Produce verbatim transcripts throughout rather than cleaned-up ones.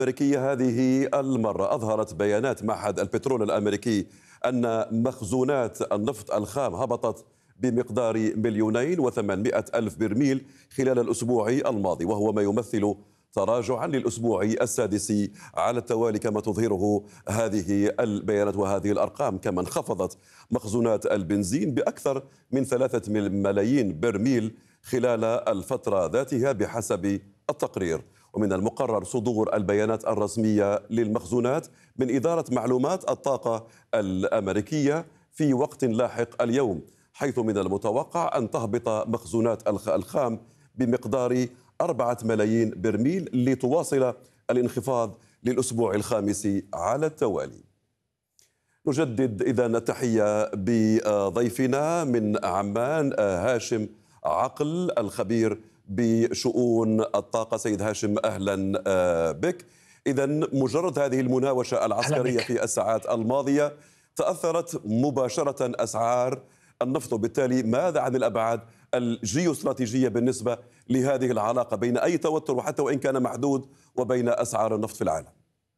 الأمريكية هذه المرة أظهرت بيانات معهد البترول الأمريكي أن مخزونات النفط الخام هبطت بمقدار مليونين وثمانمائة ألف برميل خلال الأسبوع الماضي، وهو ما يمثل تراجعا للأسبوع السادس على التوالي كما تظهره هذه البيانات وهذه الأرقام. كما انخفضت مخزونات البنزين بأكثر من ثلاثة ملايين برميل خلال الفترة ذاتها بحسب التقرير. ومن المقرر صدور البيانات الرسمية للمخزونات من إدارة معلومات الطاقة الأمريكية في وقت لاحق اليوم، حيث من المتوقع أن تهبط مخزونات الخام بمقدار أربعة ملايين برميل لتواصل الانخفاض للأسبوع الخامس على التوالي. نجدد إذن التحية بضيفنا من عمان هاشم عقل الخبير بشؤون الطاقة. سيد هاشم أهلا بك. إذن مجرد هذه المناوشة العسكرية في الساعات الماضية تأثرت مباشرة أسعار النفط، وبالتالي ماذا عن الأبعاد الجيوستراتيجية بالنسبة لهذه العلاقة بين أي توتر وحتى وإن كان محدود وبين أسعار النفط في العالم؟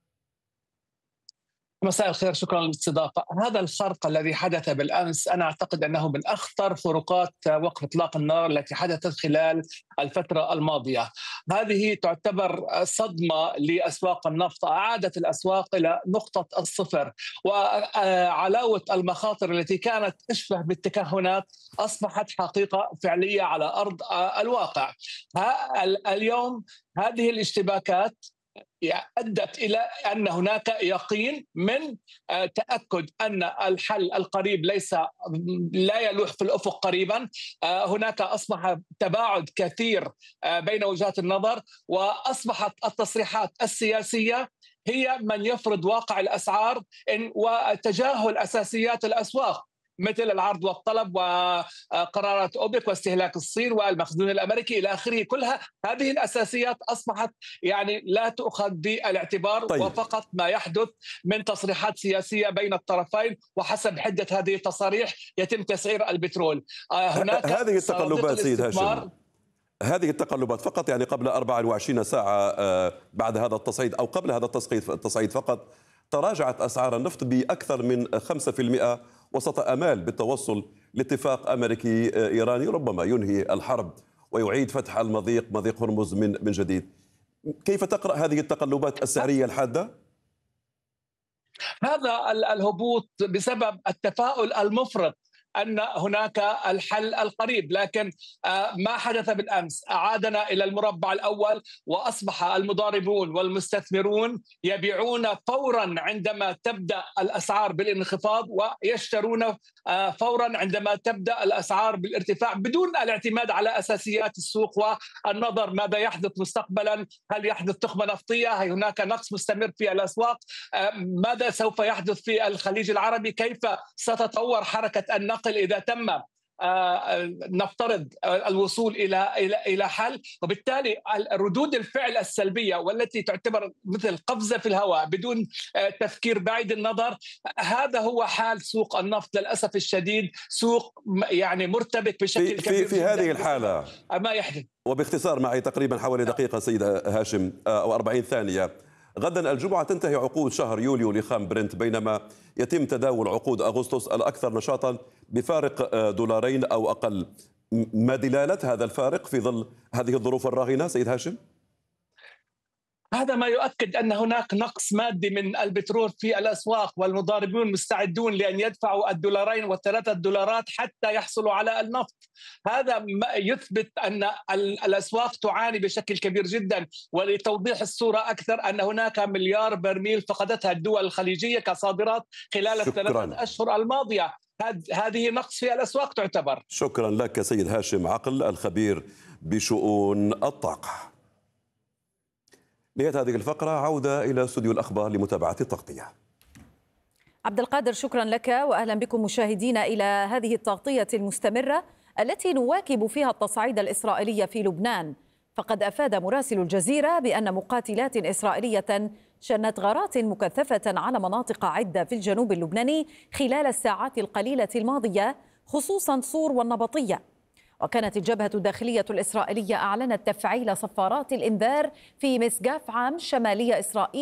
مساء الخير، شكرا للاستضافة. هذا الخرق الذي حدث بالأمس أنا أعتقد أنه من أخطر خروقات وقف إطلاق النار التي حدثت خلال الفترة الماضية. هذه تعتبر صدمة لأسواق النفط، أعادت الأسواق إلى نقطة الصفر، وعلاوة المخاطر التي كانت تشبه بالتكهنات أصبحت حقيقة فعلية على أرض الواقع. اليوم هذه الاشتباكات أدت إلى أن هناك يقين من تأكد أن الحل القريب ليس لا يلوح في الأفق قريبا. هناك أصبح تباعد كثير بين وجهات النظر، وأصبحت التصريحات السياسية هي من يفرض واقع الأسعار وتجاهل أساسيات الأسواق مثل العرض والطلب وقرارات أوبك واستهلاك الصين والمخزون الأمريكي إلى آخره. كلها هذه الأساسيات أصبحت يعني لا تؤخذ بالاعتبار. طيب. وفقط ما يحدث من تصريحات سياسية بين الطرفين، وحسب حدة هذه التصاريح يتم تسعير البترول. هناك هذه التقلبات سيد هاشم، هذه التقلبات فقط يعني قبل أربع وعشرين ساعة بعد هذا التصعيد أو قبل هذا التصعيد فقط تراجعت أسعار النفط بأكثر من خمسة بالمئة وسط أمال بالتوصل لاتفاق أمريكي إيراني ربما ينهي الحرب ويعيد فتح المضيق مضيق هرمز من من جديد. كيف تقرأ هذه التقلبات السعرية الحادة؟ هذا الهبوط بسبب التفاؤل المفرط أن هناك الحل القريب، لكن ما حدث بالأمس أعادنا إلى المربع الأول، وأصبح المضاربون والمستثمرون يبيعون فورا عندما تبدأ الأسعار بالانخفاض، ويشترون فورا عندما تبدأ الأسعار بالارتفاع، بدون الاعتماد على أساسيات السوق والنظر ماذا يحدث مستقبلا. هل يحدث تخمة نفطية؟ هل هناك نقص مستمر في الأسواق؟ ماذا سوف يحدث في الخليج العربي؟ كيف ستتطور حركة النقل إذا تم نفترض الوصول إلى إلى إلى حل؟ وبالتالي ردود الفعل السلبية والتي تعتبر مثل قفزة في الهواء بدون تفكير بعيد النظر، هذا هو حال سوق النفط للأسف الشديد. سوق يعني مرتبك بشكل في كبير في, في هذه الحالة ما يحدث. وباختصار معي تقريبا حوالي دقيقة سيد هاشم أو أربعين ثانية. غدا الجمعة تنتهي عقود شهر يوليو لخام برنت، بينما يتم تداول عقود أغسطس الأكثر نشاطا بفارق دولارين أو أقل. ما دلالة هذا الفارق في ظل هذه الظروف الراهنة سيد هاشم؟ هذا ما يؤكد أن هناك نقص مادي من البترول في الأسواق، والمضاربون مستعدون لأن يدفعوا الدولارين والثلاثة دولارات حتى يحصلوا على النفط. هذا ما يثبت أن الأسواق تعاني بشكل كبير جدا. ولتوضيح الصورة أكثر، أن هناك مليار برميل فقدتها الدول الخليجية كصادرات خلال الثلاثة أشهر الماضية. هذه نقص في الأسواق تعتبر. شكرا لك سيد هاشم عقل الخبير بشؤون الطاقة. نهاية هذه الفقرة عودة إلى استوديو الأخبار لمتابعة التغطية. عبد القادر شكرا لك، وأهلا بكم مشاهدينا إلى هذه التغطية المستمرة التي نواكب فيها التصعيد الإسرائيلي في لبنان. فقد أفاد مراسل الجزيرة بأن مقاتلات إسرائيلية شنت غارات مكثفة على مناطق عدة في الجنوب اللبناني خلال الساعات القليلة الماضية، خصوصا صور والنبطية. وكانت الجبهة الداخلية الإسرائيلية أعلنت تفعيل صفارات الإنذار في مسقاف عام شمالية إسرائيل